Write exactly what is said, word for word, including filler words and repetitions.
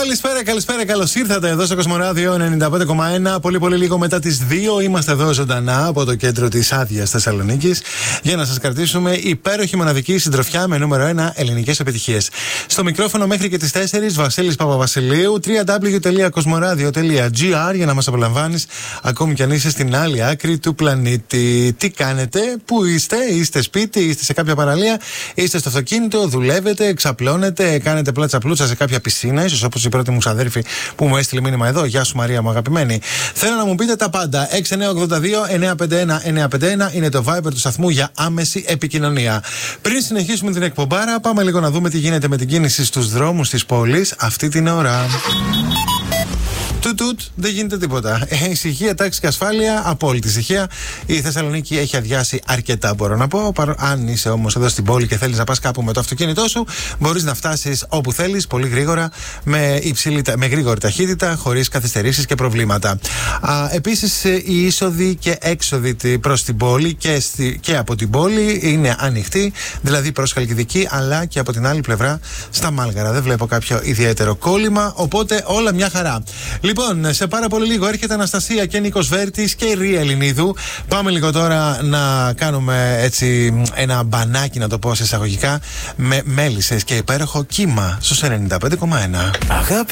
Καλησπέρα, καλησπέρα, καλώς ήρθατε εδώ στο Κοσμοράδιο ενενήντα πέντε κόμμα ένα. Πολύ, πολύ λίγο μετά τις δύο είμαστε εδώ ζωντανά από το κέντρο της άδειας Θεσσαλονίκης για να σας κρατήσουμε υπέροχη μοναδική συντροφιά με νούμερο ένα ελληνικές επιτυχίες. Στο μικρόφωνο μέχρι και τις τέσσερις Βασίλης Παπαβασιλείου, double-u double-u double-u τελεία κοσμοράδιο τελεία τζι άρ για να μας απολαμβάνεις ακόμη κι αν είσαι στην άλλη άκρη του πλανήτη. Τι κάνετε, πού είστε, είστε σπίτι, είστε σε κάποια παραλία, είστε στο αυτοκίνητο, δουλεύετε, ξαπλώνετε, κάνετε πλάτσα πλούτσα σε κάποια πισίνα, ίσως όπως η πρώτη μου ξαδέρφη που μου έστειλε μήνυμα εδώ. Γεια σου Μαρία μου αγαπημένη. Θέλω να μου πείτε τα πάντα. έξι εννιά οκτώ δύο εννιά πέντε ένα εννιά πέντε ένα είναι το Viber του σταθμού για άμεση επικοινωνία. Πριν συνεχίσουμε την εκπομπάρα, πάμε λίγο να δούμε τι γίνεται με την κίνηση στους δρόμους της πόλης αυτή την ώρα. Τουτ, δεν γίνεται τίποτα. Ε, ησυχία, τάξη και ασφάλεια, απόλυτη ησυχία. Η Θεσσαλονίκη έχει αδειάσει αρκετά, μπορώ να πω. Αν είσαι όμως εδώ στην πόλη και θέλεις να πας κάπου με το αυτοκίνητό σου, μπορείς να φτάσεις όπου θέλεις, πολύ γρήγορα, με, υψηλή, με γρήγορη ταχύτητα, χωρίς καθυστερήσεις και προβλήματα. Α, επίσης, οι είσοδοι και έξοδοι προς την πόλη και, στη, και από την πόλη είναι ανοιχτοί, δηλαδή προς Χαλκιδική, αλλά και από την άλλη πλευρά στα Μάλγαρα. Δεν βλέπω κάποιο ιδιαίτερο κόλλημα, οπότε όλα μια χαρά. Λοιπόν, σε πάρα πολύ λίγο έρχεται Αναστασία και Νίκος Βέρτης και η Ρία Ελληνίδου. Πάμε λίγο τώρα να κάνουμε έτσι ένα μπανάκι, να το πω σε εισαγωγικά, με μέλισσες και υπέροχο κύμα στους ενενήντα πέντε κόμμα ένα. Αγάπη.